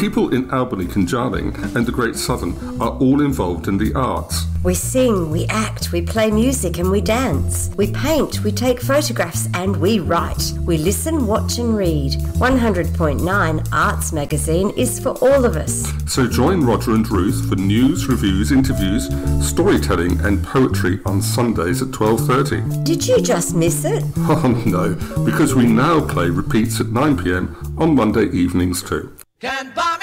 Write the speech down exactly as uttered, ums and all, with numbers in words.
People in Albany, Conjarling and the Great Southern are all involved in the arts. We sing, we act, we play music and we dance. We paint, we take photographs and we write. We listen, watch and read. one hundred point nine Arts Magazine is for all of us. So join Roger and Ruth for news, reviews, interviews, storytelling and poetry on Sundays at twelve thirty. Did you just miss it? Oh no, because we now play repeats at nine p m on Monday evenings too. Can buy me